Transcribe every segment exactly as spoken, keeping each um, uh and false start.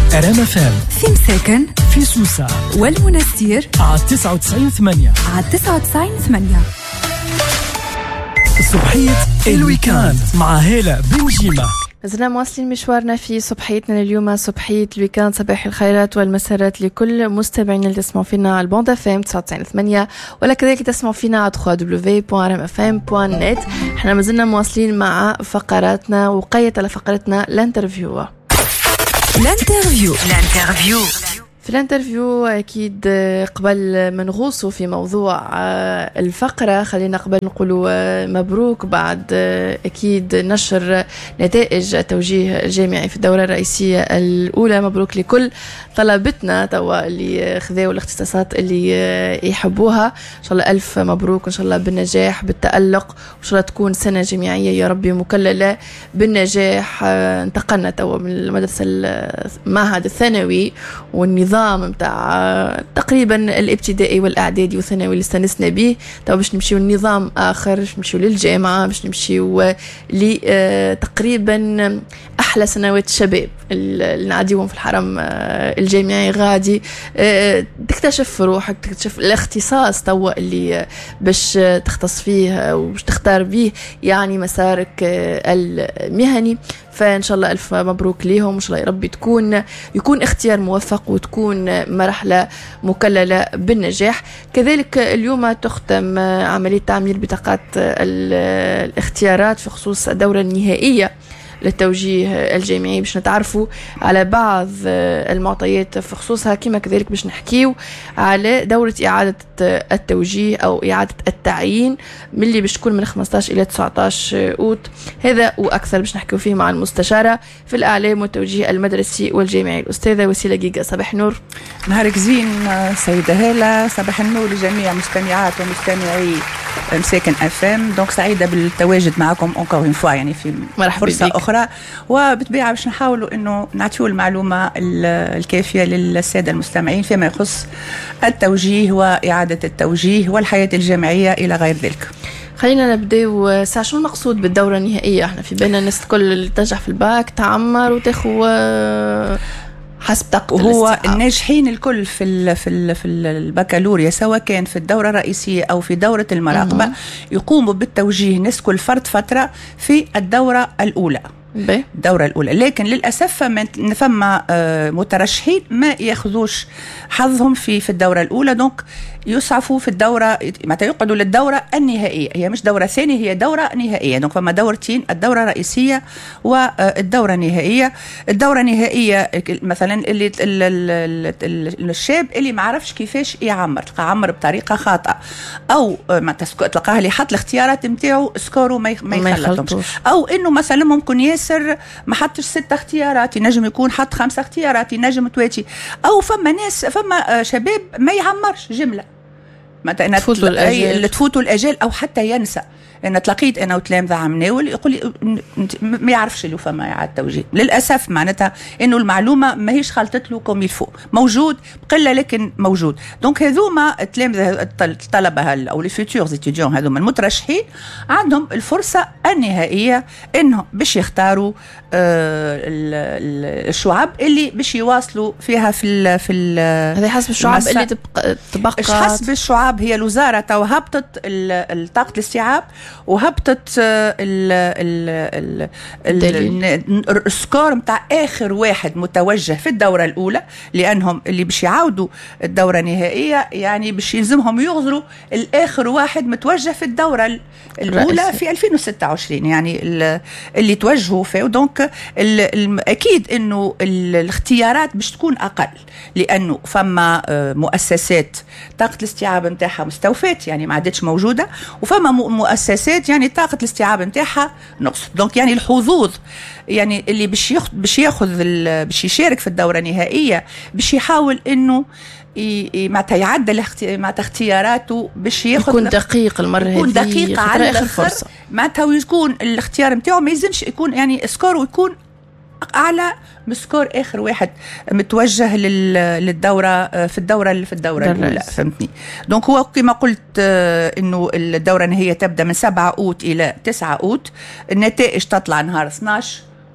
أرام فام في مساكن في سوسة والمنستير على تسعة وتسعين ثمانية على تسعة وتسعين ثمانية. صبحية الويكاند مع هالة بنجيمة. مازلنا مواصلين مشوارنا في صبحيتنا اليوم، صبحية الويكاند. صباح الخيرات والمسارات لكل مستمعينا اللي تسمعوا فينا على البوند اف ام تسعة وتسعين ثمانية، ولا كذلك تسمعوا فينا على دبليو دبليو دبليو دوت ار ام اف ام دوت نت. احنا مازلنا مواصلين مع فقراتنا وقية على فقرتنا الانترفيو. الانترفيو الانترفيو في الانترفيو أكيد قبل ما نغوصوا في موضوع الفقرة، خلينا قبل نقولوا مبروك بعد أكيد نشر نتائج التوجيه الجامعي في الدورة الرئيسية الأولى. مبروك لكل طلبتنا توا اللي خذوا الاختصاصات اللي يحبوها. إن شاء الله ألف مبروك، إن شاء الله بالنجاح بالتألق، وإن شاء الله تكون سنة جامعية يا ربي مكللة بالنجاح. انتقلنا توا من المدرسة المعهد الثانوي والنظام نظام متاع تقريبا الابتدائي والاعدادي والثانوي اللي استنسنا به، تو باش نمشيو لنظام اخر، باش نمشيو للجامعه، باش نمشيو ل تقريبا احلى سنوات الشباب اللي نعديهم في الحرم الجامعي. غادي تكتشف روحك، تكتشف الاختصاص توا اللي باش تختص فيه وباش تختار به يعني مسارك المهني. فإن شاء الله ألف مبروك ليهم، إن شاء الله يا ربي تكون يكون اختيار موفق وتكون مرحلة مكللة بالنجاح. كذلك اليوم تختم عملية تعمير بطاقات الاختيارات في خصوص الدورة النهائية للتوجيه الجامعي، باش نتعرفوا على بعض المعطيات في خصوصها، كما كذلك باش نحكيو على دورة إعادة التوجيه أو إعادة التعيين من اللي باش تكون من خمسطاش إلى تسعطاش أوت. هذا وأكثر باش نحكيو فيه مع المستشارة في الإعلام والتوجيه المدرسي والجامعي الأستاذة وسيلة جيجا. صباح النور. نهارك زين سيدة هالة، صباح النور لجميع مستمعات ومستمعي مساكن اف ام. دونك سعيدة بالتواجد معكم اونكور اون فوا يعني في فرصة بيك. أخرى، وبالطبيعة باش نحاولوا إنه نعطيو المعلومة الكافية للسادة المستمعين فيما يخص التوجيه وإعادة التوجيه والحياة الجامعية إلى غير ذلك. خلينا نبداو ساعة. شنو المقصود بالدورة النهائية؟ احنا في بالنا الناس الكل اللي تنجح في الباك تعمر وتاخو حسب طاقة هو الناجحين الكل في ال في ال في البكالوريا، سواء كان في الدورة الرئيسية أو في دورة المراقبة، مم. يقوموا بالتوجيه ناس كل فرد فترة في الدورة الأولى. بي. الدورة الأولى، لكن للأسف فما فما مترشحين ما يأخذوش حظهم في في الدورة الأولى، دونك يصعفوا في الدورة، متى يقعدوا للدورة النهائية. هي مش دورة ثانية، هي دورة نهائية. دونك فما دورتين، الدورة الرئيسية والدورة النهائية. الدورة النهائية مثلا اللي الشاب اللي ما عرفش كيفاش يعمر، تلقى عمر بطريقة خاطئة، أو ما تلقاه اللي حط الاختيارات نتاعو سكورو ما يخلطهمش، أو إنه مثلا ممكن ياسر ما حطش ست اختيارات، ينجم يكون حط خمسة اختيارات، ينجم تواتي. أو فما ناس فما شباب ما يعمرش جملة، مثلا تفوتوا الأجال. تفوتوا الأجال أو حتى ينسى. أنا تلاقيت أنا وتلامذة عمناول يقول لي ما يعرفش اللي فما إعادة توجيه. للأسف معناتها إنه المعلومة ما هيش خلطت له كم يلفو، موجود بقلة لكن موجود. دونك هذوما التلامذة الطلبة أو الفيتورز إتيديون هذوما المترشحين عندهم الفرصة النهائية إنهم باش يختاروا آه الشعب اللي باش يواصلوا فيها في ال في ال هذا حسب الشعب اللي تبقى تبقى حسب الشعب. هي الوزارة تو هبطت الطاقة الاستيعاب وهبطت السكور متاع آخر واحد متوجه في الدورة الأولى، لأنهم اللي باش يعودوا الدورة النهائية يعني باش يلزمهم يغزروا الآخر واحد متوجه في الدورة الأولى في ألفين وستة وعشرين يعني اللي توجهوا فيه. دونك أكيد إنه الاختيارات باش تكون أقل، لأنه فما مؤسسات طاقة الاستيعاب متاعها مستوفات يعني ما عادتش موجودة، وفما مؤسسات يعني طاقة الاستيعاب متاعها نقص. دونك يعني الحظوظ يعني اللي باش ياخذ باش ياخذ باش يشارك في الدورة النهائية باش يحاول إنه معناتها يعدل معناتها اختياراته باش ياخذ يكون دقيق المرة هذه، يكون دقيق على آخر فرصة معناتها، ويكون الاختيار نتاعو ما يلزمش يكون يعني سكور ويكون أعلى مسكور آخر واحد متوجه للدورة في الدورة في الدورة الأولى. فهمتني؟ دونك هو كما قلت إنه الدورة هي تبدأ من سبعة أوت إلى تسعة أوت. النتائج تطلع نهار اثناش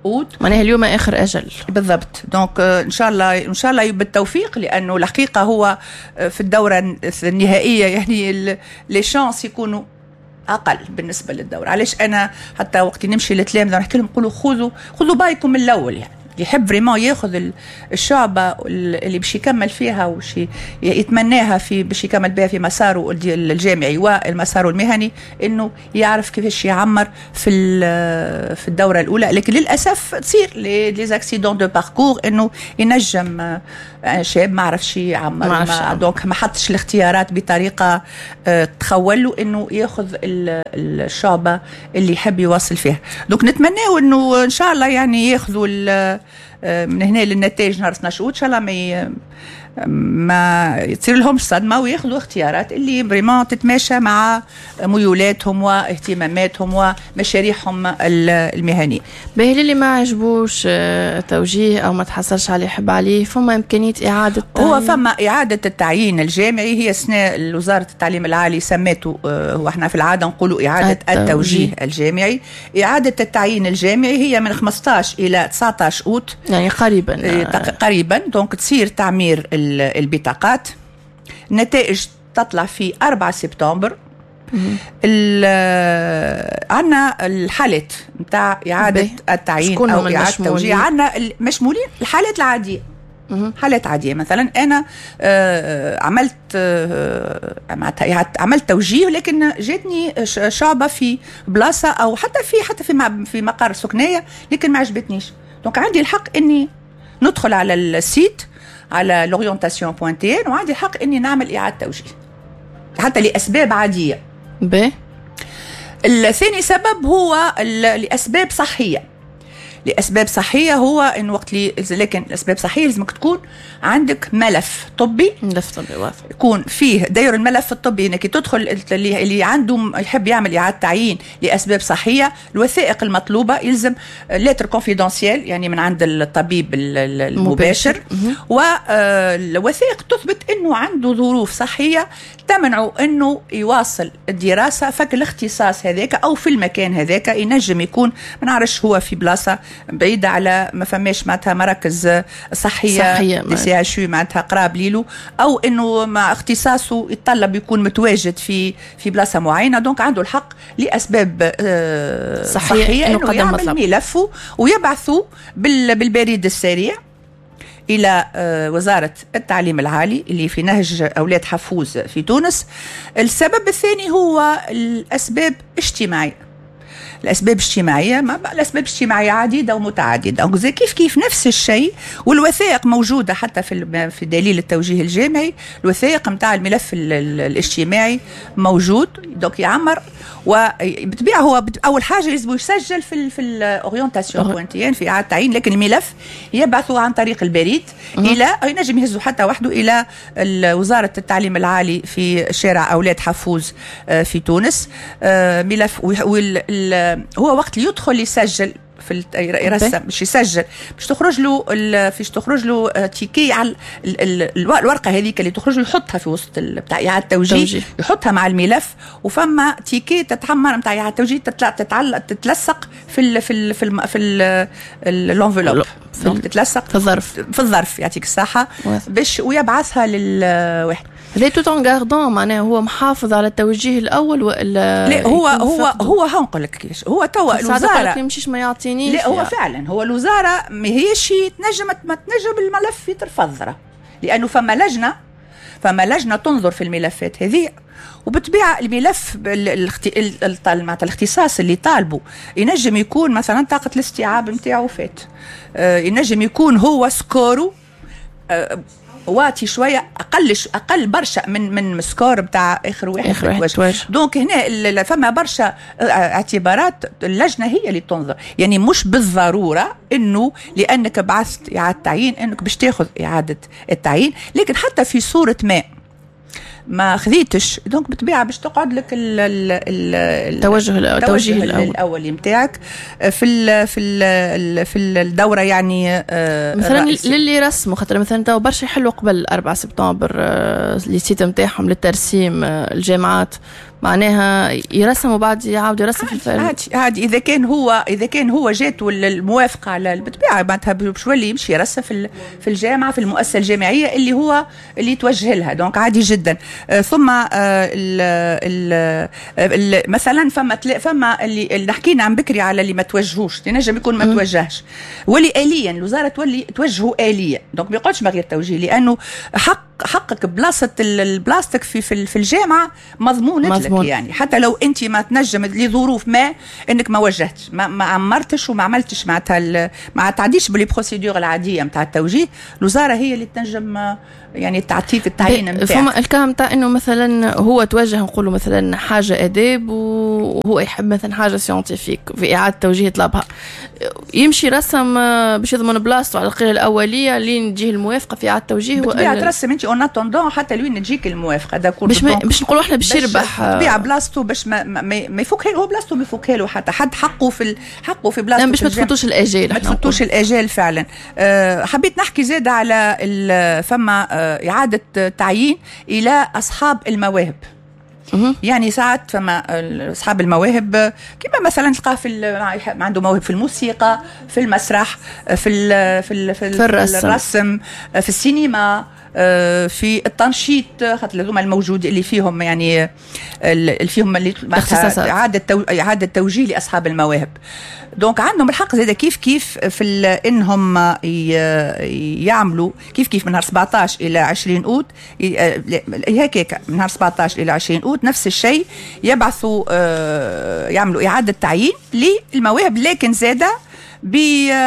اوت. معناها اليوم اخر اجل بالضبط. دونك ان شاء الله ان شاء الله بالتوفيق، لانه الحقيقه هو في الدوره النهائيه يعني لي شانس يكونوا اقل بالنسبه للدوره. علاش انا حتى وقت نمشي للتلامذه نحكي لهم نقولوا خذوا خذوا بايكم من الاول، يعني يحب فريمون ياخذ الشعبه اللي باش يكمل فيها وش يتمناها في باش يكمل بها في مساره الجامعي والمسار المهني، انه يعرف كيفاش يعمر في في الدوره الاولى. لكن للاسف تصير لي زاكسيدون دو باركور انه ينجم شاب ما عرفش يعمر، ما دونك ما حطش الاختيارات بطريقه تخول له انه ياخذ الشعبه اللي يحب يواصل فيها. دونك نتمناو انه ان شاء الله يعني ياخذوا من هنا للنتائج نهار اثناش اوت ان شاء الله ما ما يصير لهمش صدمه وياخذوا اختيارات اللي بريمون تتماشى مع ميولاتهم واهتماماتهم ومشاريعهم المهنيه. باهي اللي ما عجبوش توجيه او ما تحصلش عليه يحب عليه، فما امكانيه اعاده التعيين. هو فما اعاده التعيين الجامعي، هي سنه وزاره التعليم العالي سمته، هو احنا في العاده نقولوا اعاده التوجيه, التوجيه الجامعي. اعاده التعيين الجامعي هي من خمسطاش الى تسعطاش اوت، يعني قريبا قريبا. دونك تصير تعمير البطاقات، النتائج تطلع في أربعة سبتمبر. عنا الحالات نتاع إعادة التعيين أو إعادة التوجيه، عنا المشمولين الحالات العادية، حالات عادية. مثلا أنا عملت عملت توجيه لكن جاتني شعبة في بلاصة أو حتى في حتى في في مقر سكنية لكن ما عجبتنيش، دونك عندي الحق إني ندخل على السيت على لورينتاسيون بوان تي ان وعندي الحق اني نعمل اعاده توجيه حتى لاسباب عاديه. ب الثاني سبب هو لاسباب صحيه. لاسباب صحيه هو ان وقت لي، لكن الاسباب صحيه لازمك تكون عندك ملف طبي، ملف طبي واضح يكون فيه داير الملف الطبي انك تدخل اللي, اللي عنده يحب يعمل اعاده تعيين لاسباب صحيه. الوثائق المطلوبه يلزم لتر كونفيدنسيال يعني من عند الطبيب المباشر، والوثائق تثبت انه عنده ظروف صحيه تمنعه انه يواصل الدراسه فك الاختصاص هذاك او في المكان هذاك. ينجم يكون ما نعرفش هو في بلاصه بعيدة على ما فماش معناتها مراكز صحية, صحية دي سي اش يو معناتها قراب ليلو، أو إنه مع اختصاصه يتطلب يكون متواجد في في بلاصة معينة. دونك عنده الحق لأسباب صحية, صحية إنه يعمل ملفه ويبعثه بالبريد السريع إلى وزارة التعليم العالي اللي في نهج أولاد حفوز في تونس. السبب الثاني هو الأسباب اجتماعية. الأسباب الاجتماعية، ما الأسباب الاجتماعية عديدة ومتعددة، زي كيف كيف نفس الشيء. والوثائق موجودة حتى في في دليل التوجيه الجامعي، الوثائق متاع الملف الاجتماعي موجود. دوك يعمر وبتبيع هو أول حاجة لازم يسجل في في الأورينتاسيون بوانتيان في إعادة تعيين، لكن الملف يبعثه عن طريق البريد إلى ينجم يهزه حتى وحده إلى وزارة التعليم العالي في شارع أولاد حفوز في تونس. ملف هو وقت اللي يدخل يسجل في يرسم باش يسجل باش تخرج له فيش تخرج له تيكي على الورقه هذيك اللي تخرج له يحطها في وسط بتاع اعاده التوجيه، يحطها مع الملف. وفما تيكي تتحمر نتاع اعاده التوجيه تتعلق تتلصق في ال في ال في ال في الانفلوب تتلصق في الظرف في الظرف يعطيك الصحه باش ويبعثها للواحد. ليه توت ان غاردون معناه هو محافظ على التوجيه الاول ولا لا هو هو هو هنقول لك كيفاش هو توا الوزاره يمشيش ما يعطينيش. لا هو فعلا هو الوزاره ما هيش تنجم ما تنجم الملف يترفض، لانه فما لجنه فما لجنه تنظر في الملفات هذه، وبتبيع الملف معناتها الاختصاص اللي طالبه ينجم يكون مثلا طاقه الاستيعاب نتاعو فات، ينجم يكون هو سكورو واتي شويه اقل اقل برشا من من مسكور بتاع اخر واحد, آخر واحد. دونك هنا فما برشا اعتبارات اللجنه هي اللي تنظر. يعني مش بالضروره انه لانك بعثت اعاده تعيين انك باش تاخذ اعاده التعيين، لكن حتى في صوره ما ما خذيتش دونك بتبيع باش تقعد لك التوجه التوجيه الاول نتاعك في ال في ال في الدوره. يعني مثلا الرئيسي. للي رسموا خاطر مثلا تو برشا يحلوا قبل أربعة سبتمبر اللي سيت نتاعهم للترسيم الجامعات معناها يرسم وبعد يعاود يرسم في الفيلم. عادي عادي اذا كان هو اذا كان هو جاته الموافقه على بالطبيعه معناتها باش يولي يمشي يرسم في في الجامعه في المؤسسه الجامعيه اللي هو اللي يتوجه لها. دونك عادي جدا. آه ثم آه ال ال ال مثلا فما فما اللي, اللي حكينا عن بكري على اللي ما توجهوش ينجم يكون ما توجهش ولي آليا الوزاره تولي توجهه آليا. دونك ما يقعدش من غير توجيه لانه حق حقك بلاصه البلاستيك في في, في الجامعه مضمون لك يعني حتى لو انت ما تنجم لظروف ما انك ما وجهتش ما, ما عمرتش وما عملتش معناتها ما تعديش باللي بروسيدور العاديه نتاع التوجيه. الوزاره هي اللي تنجم يعني تعطيك التعيين نتاعك. فما الكلام نتاع انه مثلا هو توجه نقولوا مثلا حاجه اداب وهو يحب مثلا حاجه سيانتيفيك في اعاده توجيه طلبها يمشي رسم باش يضمن بلاصته على القراءه الاوليه لين تجيه الموافقه في اعاده توجيه. بالطبيعه ترسم انت اون اتوندون حتى لوين تجيك الموافقه هذا كله باش باش نقولوا احنا باش يربح بالطبيعه بلاصته باش ما ما, ما يفك هو بلاصته ما يفكها له حتى حد حقه في حقه في بلاصته باش ما تفوتوش الاجال ما تفوتوش الاجال فعلا. أه حبيت نحكي زياده على فما أه اعاده تعيين الى اصحاب المواهب. يعني ساعات فما اصحاب المواهب كما مثلا تلقاه في عنده موهب في الموسيقى في المسرح في ال في ال في, في الرسم. الرسم في السينما في التنشيط خاطر هذوما الموجود اللي فيهم يعني اللي فيهم اللي اعاده تو... اعاده توجيه لاصحاب المواهب. دونك عندهم الحق زياده كيف كيف في انهم يعملوا كيف كيف من نهار سبعطاش الى عشرين اوت هكاك من نهار سبعطاش الى عشرين اوت نفس الشيء يبعثوا يعملوا اعاده تعيين للمواهب لكن زاده ب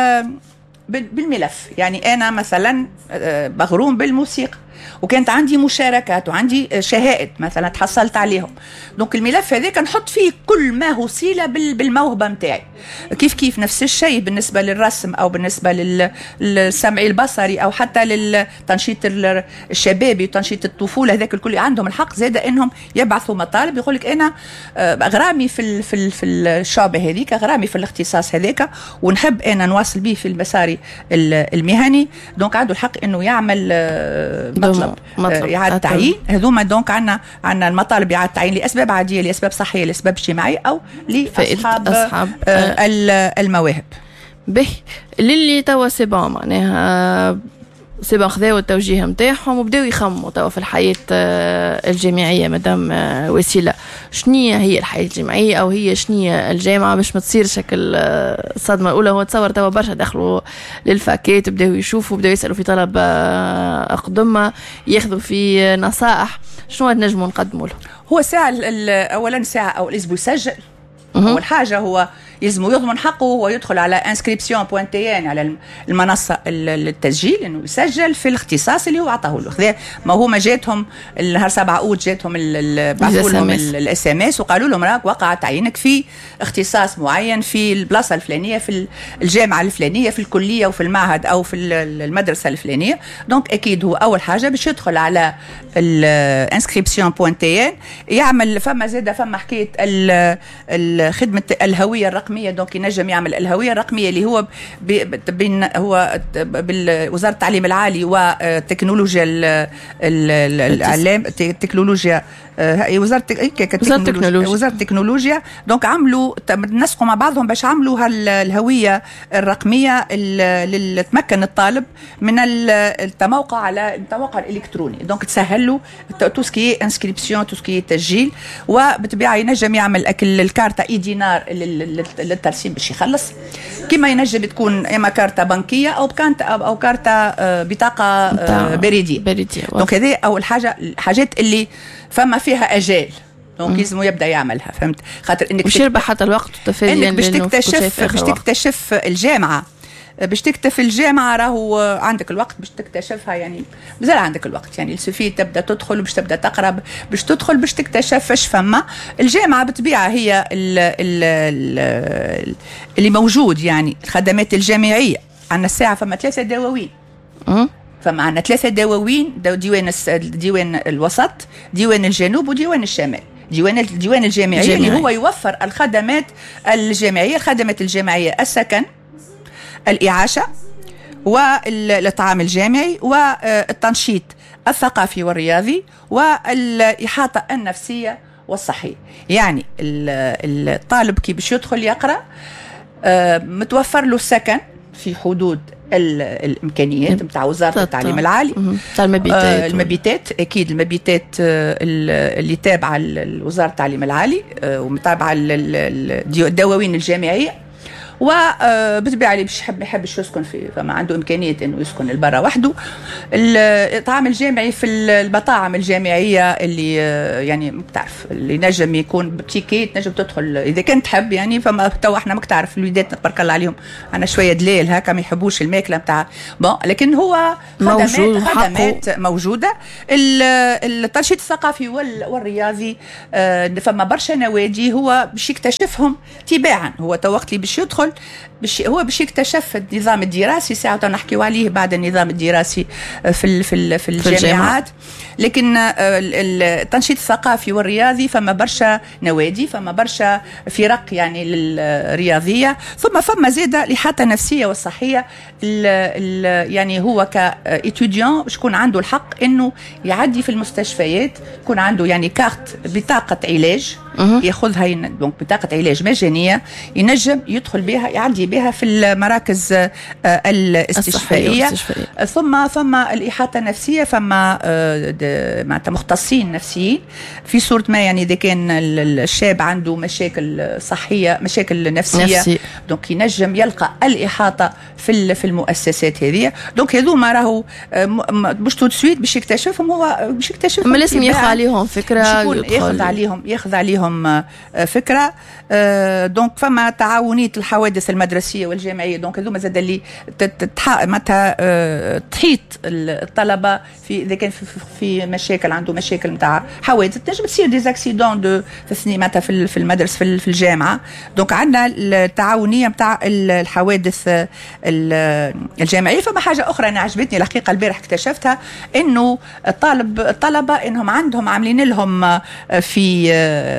بالملف. يعني أنا مثلا مغروم بالموسيقى وكانت عندي مشاركات وعندي شهائد مثلا تحصلت عليهم. دونك الملف هذاك نحط فيه كل ما هو صلة بالموهبة متاعي. كيف كيف نفس الشيء بالنسبة للرسم أو بالنسبة للسمعي البصري أو حتى للتنشيط الشبابي وتنشيط الطفولة هذاك الكل عندهم الحق زادة إنهم يبعثوا مطالب يقول لك أنا أغرامي في في في الشعبة هذيك أغرامي في الاختصاص هذاك ونحب أنا نواصل به في المساري المهني. دونك عنده الحق إنه يعمل مطلب, مطلب. إعادة تعيين. هذوما دونك عنا عنا المطالب إعادة تعيين لأسباب عادية لأسباب صحية لأسباب اجتماعية أو لأصحاب أصحاب آه المواهب. به للي توا سيبان معناها سيبان خذاو التوجيه نتاعهم وبداو يخموا توا في الحياة الجامعية. مدام وسيلة شنية هي الحياة الجامعية أو هي شنية الجامعة باش ما تصير شكل الصدمة الأولى؟ هو تصور توا برشا دخلوا للفاكات بداو يشوفوا بداو يسألوا في طلب أقدمة ياخذوا في نصائح. شنو نجموا نقدموا له؟ هو ساعة أولا ساعة أو الأسبوع يسجل. أول حاجة هو يلزم يضمن حقه ويدخل على انسكريبسيون بوان تي ان على المنصه التسجيل انه يسجل في الاختصاص اللي هو عطاه له. ما هو ما جاتهم النهار سبعة اوت جاتهم بعثوا لهم الاس ام اس وقالوا لهم راك وقع تعيينك في اختصاص معين في البلاصه الفلانيه في الجامعه الفلانيه في الكليه وفي المعهد او في المدرسه الفلانيه. دونك اكيد هو اول حاجه باش يدخل على الانسكريبسيون بوان تي ان يعمل فما زاده فما حكايه الخدمه الهويه الرقميه. دونك ينجم يعمل الهويه الرقميه اللي هو بين هو بالوزاره التعليم العالي وتكنولوجيا الاعلام تكنولوجيا وزاره التكنولوجيا وزاره التكنولوجيا. دونك عملوا نسقوا مع بعضهم باش عملوا هالهويه الرقميه اللي تمكن الطالب من التموقع على التموقع الالكتروني. دونك تسهل له تو سكي انسكريبسيون تو سكي تسجيل وبالطبيعه ينجم يعمل اكل الكارتا اي دينار للترسيم باش يخلص كما ينجم تكون اما كارتا بنكيه او كانت او كارتا بطاقه بريديه. دونك هذه اول حاجه الحاجات اللي فما فيها اجال. دونك لازم يبدا يعملها فهمت خاطر انك باش يربح حتى الوقت والتفادي باش تكتشف باش تكتشف الجامعه باش تكتشف الجامعه راهو عندك الوقت باش تكتشفها. يعني مازال عندك الوقت يعني السوفي تبدا تدخل باش تبدا تقرا باش تدخل باش تكتشف ايش فما. الجامعه بالطبيعه هي ال ال اللي موجود يعني الخدمات الجامعيه. عندنا الساعه فما ثلاثه دواوين فما عندنا ثلاثه دواوين ديوان ديوان الوسط ديوان الجنوب وديوان الشمال. ديوان الديوان الجامعي اللي هو يوفر الخدمات الجامعيه الخدمات الجامعيه السكن الإعاشة والطعام الجامعي والتنشيط الثقافي والرياضي والإحاطة النفسية والصحية. يعني الطالب كي باش يدخل يقرأ متوفر له السكن في حدود الامكانيات نتاع وزاره التعليم العالي، تاع المبيتات. آه المبيتات اكيد المبيتات آه اللي تابعه لوزاره التعليم العالي آه ومتابعه الدواوين الجامعيه، وبالطبيعه اللي باش يحب ما يحبش يسكن في فما عنده امكانيه انه يسكن البرا وحده. الطعام الجامعي في المطاعم الجامعيه اللي يعني بتعرف اللي نجم يكون بتيكيت نجم تدخل اذا كنت تحب يعني. فما تو احنا ماك تعرف الوليدات تبارك الله عليهم انا شويه دليل هكا ما يحبوش الماكله نتاع بون، لكن هو خدمات موجود خدمات موجوده. التنشيط الثقافي والرياضي فما برشا نوادي هو باش يكتشفهم تباعا. هو تو وقت اللي باش يدخل بش هو باش يكتشف النظام الدراسي ساعة نحكيو عليه بعد النظام الدراسي في ال في, ال في الجامعات. لكن التنشيط الثقافي والرياضي فما برشا نوادي، فما برشا فرق يعني الرياضية، ثم فما زيادة الإحاطة النفسية والصحية. ال ال يعني هو كإتوديان شكون عنده الحق إنه يعدي في المستشفيات، يكون عنده يعني كارت بطاقة علاج ياخذها دونك بطاقة علاج مجانية ينجم يدخل بها يعدي بها في المراكز الاستشفائية. ثم فما الإحاطة النفسية، فما معناتها مختصين نفسيين في صورة ما يعني إذا كان الشاب عنده مشاكل صحية مشاكل نفسية نفسي. دونك ينجم يلقى الإحاطة في في المؤسسات هذه. دونك هذوما راهو مش تو سويت باش يكتشفهم، هو باش يكتشفهم ما لازم ياخذ عليهم فكرة، ياخذ عليهم ياخذ عليهم فكرة. دونك فما تعاونية الحوادث المدرسية والجامعية، دونك هذوما زاد اللي متى تحيط الطلبة في إذا كان في, في مشاكل عنده مشاكل نتاع حوادث تنجم تصير ديزاكسيدون دو في متى في في المدرسة في, في الجامعة. دونك عندنا التعاونية نتاع الحوادث الجامعية. فما حاجة أخرى أنا عجبتني الحقيقة البارح اكتشفتها، إنه الطالب الطلبة إنهم عندهم عاملين لهم في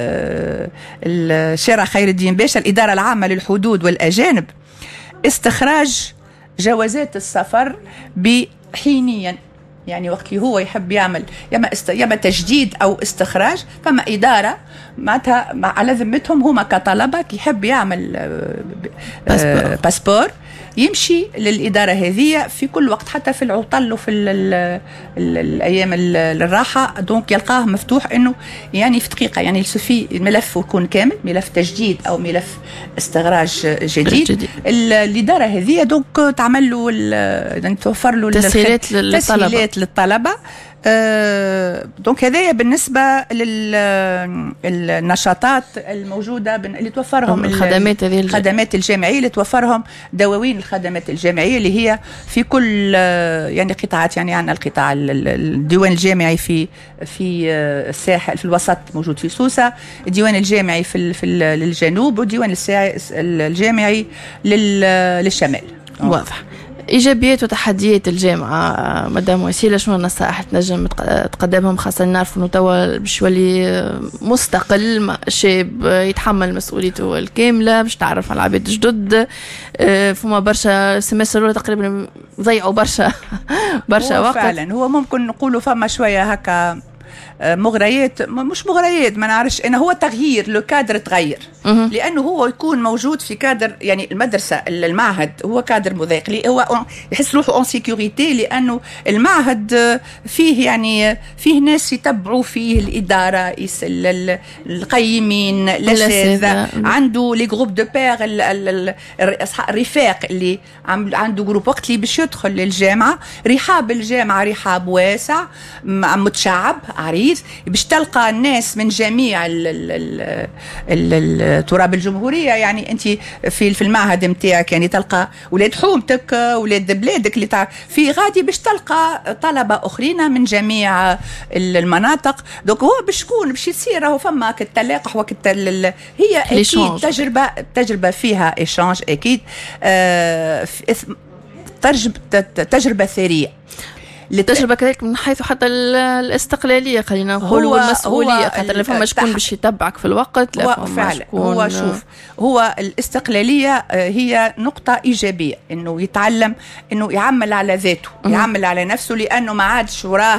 الشارع خير الدين باشا الإدارة العامة للحدود والأجانب استخراج جوازات السفر بحينيا. يعني وقت اللي هو يحب يعمل يما است... يما تجديد او استخراج، فما اداره معناتها على ذمتهم هما كطلبه كي يحب يعمل باسبور. باسبور يمشي للإدارة هذه في كل وقت، حتى في العطل وفي ال ال ال الأيام الراحة. دونك يلقاه مفتوح إنه يعني في دقيقة يعني السوفي الملف يكون كامل، ملف تجديد أو ملف استخراج جديد, جديد. الإدارة هذه دونك تعمل له يعني توفر له تسهيلات للطلبة, تسهيلات للطلبة. آه دونك هذايا بالنسبة للنشاطات الموجودة اللي توفرهم الخدمات هذه الخدمات الجامعية اللي توفرهم دواوين الخدمات الجامعية اللي هي في كل يعني قطاعات. يعني عندنا القطاع الديوان الجامعي في في الساحل في الوسط موجود في سوسة، الديوان الجامعي في في للجنوب، والديوان الجامعي للشمال. واضح. إيجابيات وتحديات الجامعة مدام وسيلة، شنو النصائح تنجم تقدمهم، خاصة نعرف إنه توا باش يولي مستقل شاب يتحمل مسؤوليته الكاملة باش تعرف على العباد جدد. فما برشا سمستر الأولى تقريبا ضيعوا برشا برشا وقت. فعلا هو ممكن نقولوا فما شوية هكا مغريات، مش مغريات ما نعرفش، انه هو تغيير لو كادر تغير، لانه هو يكون موجود في كادر يعني المدرسه المعهد هو كادر مضايق لي، هو يحس روحه اون سيكوريتي، لانه المعهد فيه يعني فيه ناس يتبعوا فيه الاداره القيمين الاساتذه، عنده لي جروب دو بير الرفاق اللي عنده جروب وقت اللي باش يدخل للجامعه. رحاب الجامعه رحاب واسع متشعب عريض، باش تلقى الناس من جميع التراب الجمهوريه. يعني انت في في المعهد نتاعك يعني تلقى ولاد حومتك ولاد بلادك اللي تاع في غادي باش تلقى طلبه اخرين من جميع المناطق. دونك هو باش تكون باش يصير راهو فما التلاقح وقت هي اكيد تجربه تجربه فيها ايشانج اكيد، آه تجربه تجربه ثريه. التجربه كذلك من حيث حتى الاستقلاليه خلينا نقولوا والمسؤوليه، خاطر فما شكون باش يتبعك في الوقت. لا هو فعلا هو شوف هو الاستقلاليه هي نقطه ايجابيه، انه يتعلم انه يعمل على ذاته، يعمل على نفسه، لانه ما عادش وراه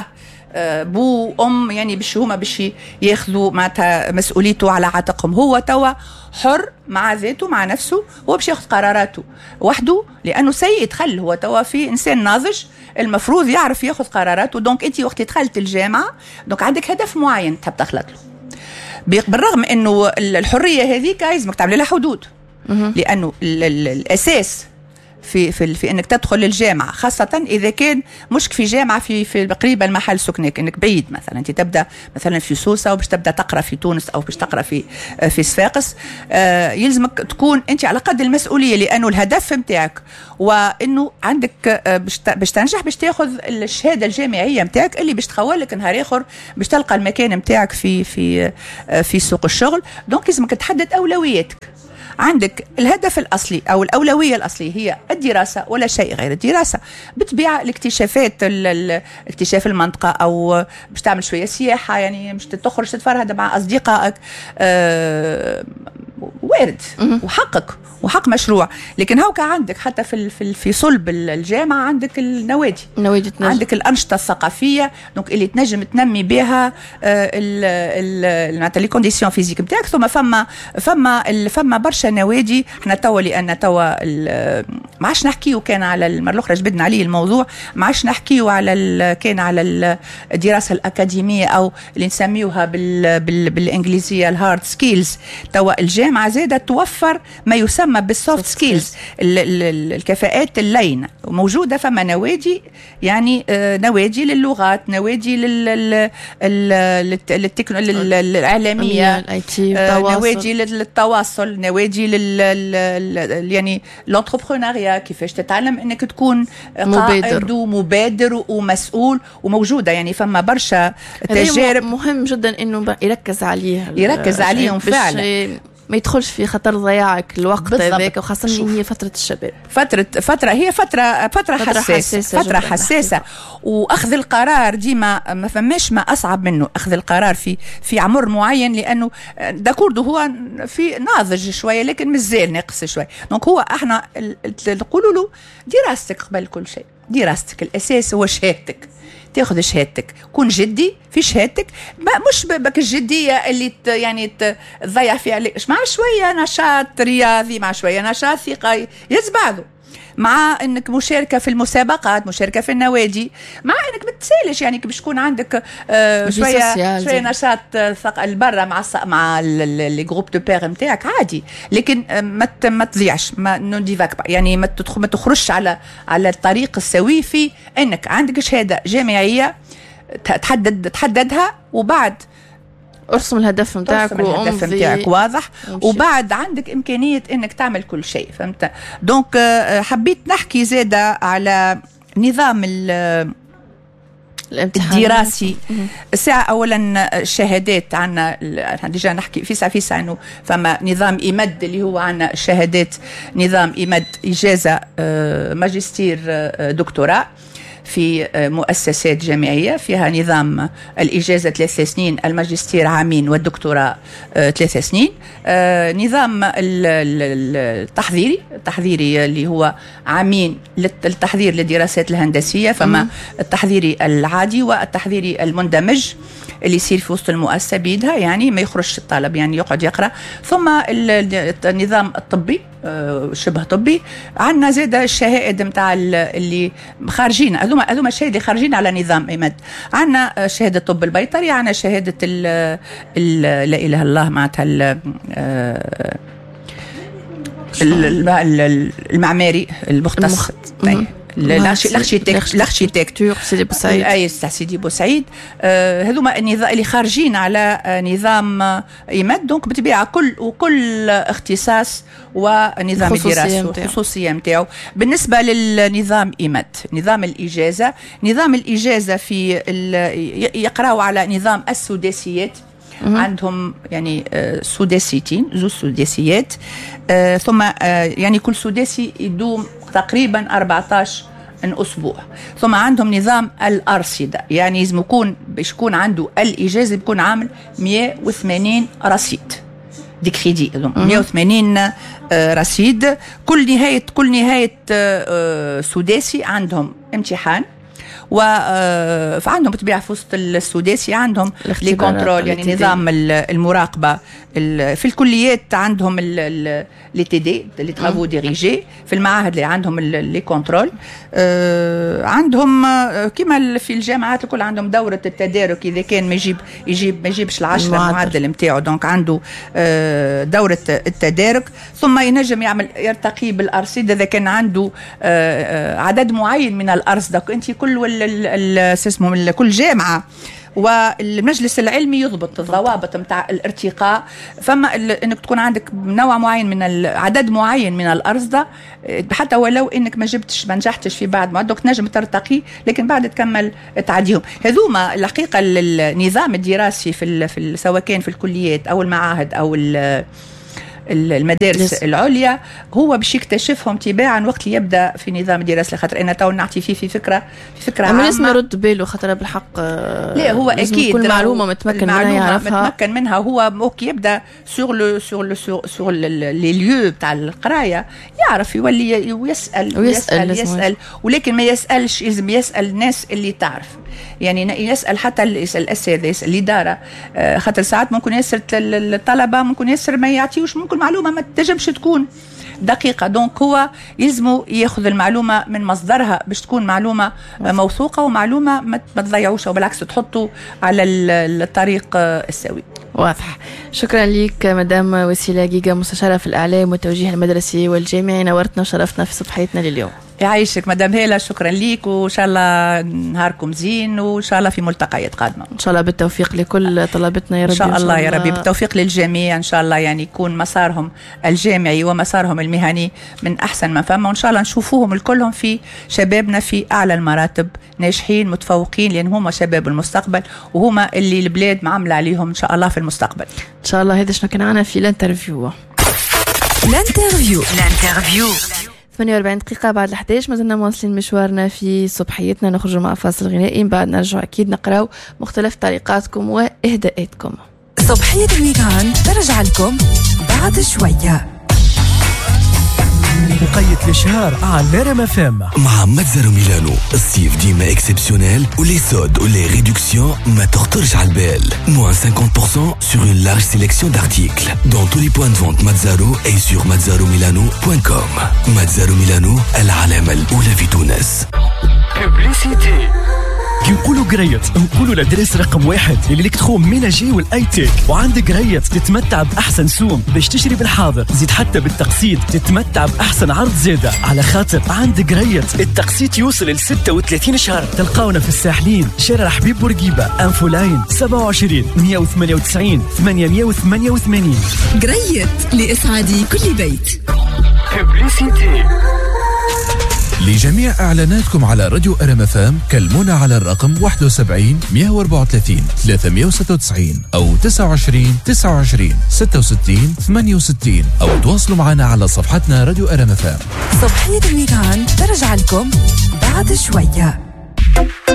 بو ام يعني باش هما باش ياخذوا معناتها مسؤوليته على عاتقهم. هو توا حر مع ذاته مع نفسه، هو باش ياخذ قراراته وحده لانه سيد خل هو توا في انسان ناضج المفروض يعرف ياخذ قراراته. دونك انت وقت دخلت الجامعه دونك عندك هدف معين تحب تخلط له، بالرغم انه الحريه هذيك لازمك تعمل لها حدود، لانه ال ال الاساس في في في انك تدخل الجامعه، خاصه اذا كان مش في جامعه في في قريبه المحل سكنك، انك بعيد مثلا انت تبدا مثلا في سوسه وباش تبدا تقرا في تونس او باش تقرا في في صفاقس، آه يلزمك تكون انت على قد المسؤوليه، لانه الهدف نتاعك وانه عندك آه باش تنجح باش تاخذ الشهاده الجامعيه نتاعك اللي باش تخولك نهار اخر باش تلقى المكان نتاعك في في آه في سوق الشغل. دونك لازمك تحدد اولوياتك. عندك الهدف الأصلي أو الأولوية الأصلية هي الدراسة ولا شيء غير الدراسة. بالطبيعة الاكتشافات اكتشاف المنطقة أو باش تعمل شوية سياحة، يعني باش تخرج تتفرهد مع أصدقائك، أه وارد وحقك وحق مشروع. لكن هوكا عندك حتى في في في صلب الجامعه عندك النوادي نوادي تنجم. عندك الانشطه الثقافيه دونك اللي تنجم تنمي بها ال معناتها لي كونديسيون فيزيك نتاعك. ثم فما فما فما برشا نوادي. احنا توا لان توا ما عادش نحكيو كان على المره الاخرى جبدنا عليه الموضوع، ما عادش نحكيو على كان على الدراسه الاكاديميه او اللي نسميوها بال بال بالانجليزيه الهارد سكيلز. توا الجامعه زاده توفر ما يسمى بالسوفت سكيلز، الكفاءات اللينه موجوده. فما نوادي يعني نوادي للغات، نوادي للاعلاميه، نوادي للتواصل، نوادي لل يعني لونتربرونيا، كيفاش تتعلم انك تكون قائد ومبادر ومسؤول وموجوده. يعني فما برشا تجارب مهم جدا انه يركز عليه يركز عليهم فعلا، ما يدخلش في خطر ضياعك الوقت هذاك، وخاصة هي فترة الشباب. فترة فترة هي فترة فترة, فترة حساسة, حساسة فترة حساسة حساسة. وأخذ القرار ديما ما فماش ما أصعب منه أخذ القرار في في عمر معين، لأنه داكوردو هو في ناضج شوية لكن مازال ناقص شوية. دونك هو احنا نقولوا له دراستك قبل كل شيء، دراستك الأساس هو شهادتك، تاخذ شهادتك، كون جدي في شهادتك، مش بك الجديه اللي يعني تضيع فيها عليك، مع شويه نشاط رياضي، مع شويه نشاط ثقافي، يز بعضه، مع انك مشاركه في المسابقات، مشاركه في النوادي، مع انك ما تسالش يعني باش تكون عندك آه شويه شويه نشاط البرة مع مع لي جروب دو بير نتاعك عادي. لكن ما ما تضيعش، ما نوديفاك يعني ما ما تخرجش على على الطريق السوي في انك عندك شهاده جامعيه تحدد تحددها، وبعد ارسم الهدف نتاعك الهدف نتاعك واضح، وبعد عندك امكانيه انك تعمل كل شيء. فهمت؟ دونك حبيت نحكي زاده على نظام الدراسي. الساعه اولا الشهادات عندنا ديجا نحكي في ساعه في ساعه انه فما نظام ايمد اللي هو عندنا الشهادات، نظام ايمد اجازه ماجستير دكتوراه في مؤسسات جامعية، فيها نظام الإجازة ثلاث سنين، الماجستير عامين، والدكتوراه ثلاث سنين. نظام التحضيري التحضيري اللي هو عامين للتحضير للدراسات الهندسية، فما التحضيري العادي والتحضيري المندمج اللي يصير في وسط المؤسسة بيدها، يعني ما يخرجش الطالب يعني يقعد يقرأ. ثم النظام الطبي شبه طبي. عندنا زاده الشهائد نتاع اللي خارجين، هذوما هذوما الشهاده اللي خارجين على نظام ايمد. عندنا شهاده الطب البيطري، عندنا شهاده ال لا اله الا الله معناتها المعماري المختص، الاركيتكتور سيدي بوسعيد، اي سيدي بوسعيد. آه هذوما النظام اللي خارجين على نظام ايمد. دونك بطبيعه كل وكل اختصاص ونظام الدراسه والخصوصيه نتاعو. بالنسبه للنظام ايمد، نظام الاجازه، نظام الاجازه في يقراوا على نظام السداسيات. عندهم يعني سداسيتين، زوج سداسيات، آه ثم آه يعني كل سداسي يدوم تقريبا أربعة عشر أسبوع. ثم عندهم نظام الأرصدة، يعني لازم يكون باش يكون عنده الإجازة بيكون عامل مئة وثمانين رصيد دي كريدي، مئة وثمانين آه رصيد. كل نهاية كل نهاية آه سداسي عندهم امتحان و فعندهم بطبيعه في وسط السداسي عندهم لي كنترول، يعني نظام المراقبه. في الكليات عندهم لي تي دي لي ترافو ديريجي، في المعاهد اللي عندهم لي كنترول، عندهم كما في الجامعات الكل عندهم دوره التدارك، اذا كان ما يجيب يجيب ما يجيبش العشرة المعدل نتاعو، دونك عنده دوره التدارك. ثم ينجم يعمل يرتقي بالارصده اذا كان عنده عدد معين من الارصده. انت كل اسمه كل جامعه والمجلس العلمي يضبط الضوابط نتاع الارتقاء، فما انك تكون عندك نوع معين من عدد معين من الارصده، حتى ولو انك ما جبتش ما نجحتش في بعض ما دوك تنجم ترتقي، لكن بعد تكمل تعديهم. هذوما الحقيقه النظام الدراسي في, في سواء كان في الكليات او المعاهد او المدارس yes. العليا هو باش يكتشفهم تباعا وقت اللي يبدا في نظام الدراسه، خاطر انا تو نعطي فيه في فكره في فكره عامه. الناس ما يرد باله خاطر بالحق لا هو اكيد كل معلومه متمكن منها يعرفها، متمكن منها هو وقت يبدا سور لو سور لو سور لي ليو تاع القرايه يعرف يولي ويسال ويسال ويسال, يسأل. ولكن ما يسالش، لازم يسال الناس اللي تعرف، يعني يسال حتى يسال الاساتذه يسال الاداره، خاطر ساعات ممكن ياسر الطلبه ممكن ياسر ما يعطيوش، ممكن معلومه ما تنجمش تكون دقيقه. دونك هو يلزموا ياخذ المعلومه من مصدرها باش تكون معلومه موثوقه ومعلومه ما تضيعوش، وبالعكس تحطوا على الطريق السوي. واضح. شكرا لك مدام وسيله جيجا، مستشاره في الاعلام والتوجيه المدرسي والجامعي، نورتنا وشرفتنا في صبحيتنا لليوم. يعيشك مدام هيلا، شكرا ليك، وان شاء الله نهاركم زين، وان شاء الله في ملتقيات قادمه ان شاء الله. بالتوفيق لكل طلبتنا يا رب. ان شاء الله يا ربي، بالتوفيق للجميع ان شاء الله، يعني يكون مسارهم الجامعي ومسارهم المهني من احسن ما فما، وان شاء الله نشوفوهم الكلهم في شبابنا في اعلى المراتب ناجحين متفوقين، لان هم شباب المستقبل وهما اللي البلاد معامله عليهم ان شاء الله في المستقبل ان شاء الله. هذا شنو كان معنا في الانترفيو الانترفيو الانترفيو ثمانية وأربعين دقيقة بعد الحداش، ما زلنا مواصلين مشوارنا في صبحيتنا، نخرجوا مع فاصل غنائي، بعد نرجع أكيد نقراو مختلف تعليقاتكم وإهداءاتكم. صبحية الويكاند ترجع لكم بعد شوية. مقيد الشهر على ريم اف ام مع متزارو ميلانو. الصيف ديما اكسبسيونيل ولي سود ولي ريدكسيون ما تخطرش على البال. moins cinquante pour cent sur une large sélection d'articles dans tous les points de vente Mazzaro et sur mazzaro milano point com. Mazzaro Milano, العلامة الأولى في تونس. ببليسيتي كي نقولوا قريت نقولوا لدرس رقم واحد الالكترون ميناجي والاي تيك، وعندك قريت تتمتع باحسن سوم باش تشتري بالحاضر، زيد حتى بالتقسيط تتمتع باحسن عرض زياده، على خاطر عندك قريت التقسيط يوصل ل ستة وثلاثين شهر. تلقاونا في الساحلين، شارع حبيب بورقيبه، انفو لاين سبعة وعشرين مية وثمانية وتسعين ثمانمية وثمانية وثمانين. قريت لإسعاد كل بيت. ببليسيتي لجميع إعلاناتكم على راديو ارم اف ام كلمونا على الرقم واحد وسبعين مية وأربعة وثلاثين ثلاثمية وستة وتسعين أو تسعة وعشرين تسعة وعشرين ستة وستين ثمانية وستين، أو تواصلوا معنا على صفحتنا راديو ارم اف ام. صبحية الويكاند ترجع لكم بعد شوية.